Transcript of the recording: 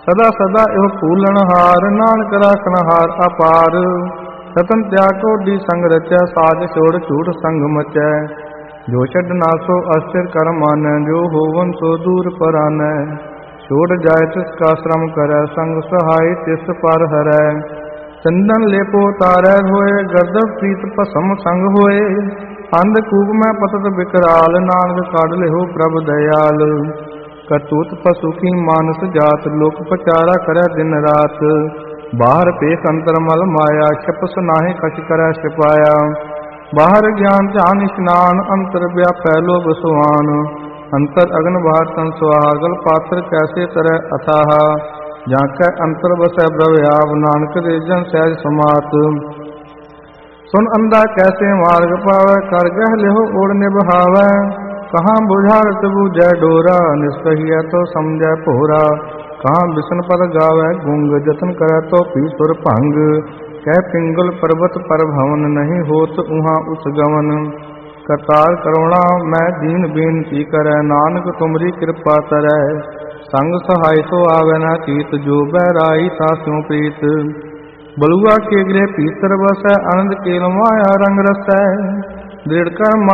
सदा सदा इह फूलन हार, नानक राखन हार अपार। रतन त्याग कोडी संग रचै, साज छोड़ झूठ संग मचै। जो छड़ नासो अस्थिर कर मानै, जो होवन सो दूर परानै। छोड़ जाय तिसका श्रम करै, संग सहाय तिस पर हरै। चंदन लेपो तारै होए, गर्दभ प्रीत भसम संग होए। अंधकूप में पतत विकराल, नानक काढ़ लेहो प्रभ दयाल। करतूत पशु की मानस जात, लोक पचारा करे दिन रात। बाहर पेख अंतर मल माया, छप सुनाहे कछ करे छिपाया। बाहर ज्ञान ध्यान स्नान, अंतर व्यापै लोभ सुहान। अंतर अग्न बाहर तन सुहा, गल पात्र कैसे तरह अथाह। जाकै अंतर बसै ब्रह्याव, नानक रेजन सहज समात। सुन अंधा कैसे मार्ग पावै, कर गह लेहो ओढ़ निबहावै। कहाँ बुझारत बूझै डोरा, निष्कहिया तो समझै भोरा। कहाँ बिसन पद गावै गुंग, जतन करै तो पी सुर भंग। कह पिंगल पर्वत पर भवन, नहीं होत उहाँ उस गमन। करतार करुणा मैं दीन बेनती करै, नानक तुमरी कृपा तरै। संग सहाय तो आवे न चीत, जो बैराई तास्यों प्रीत। बलुआ के गृह पीतर बसै, आनंद केल माया रंग रसै। दृढ़ कर